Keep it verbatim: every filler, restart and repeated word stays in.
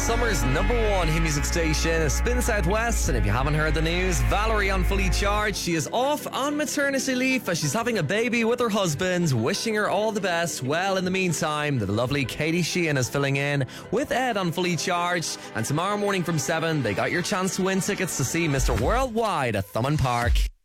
summer's number one hit music station, Spin Southwest. And if you haven't heard the news, Valerie on Fully Charged, she is off on maternity leave as she's having a baby with her husband. Wishing her all the best. Well, in the meantime, the lovely Katie Sheehan is filling in with Ed on Fully Charged. And tomorrow morning from seven, they got your chance to win tickets to see Mister Worldwide at Thomond Park.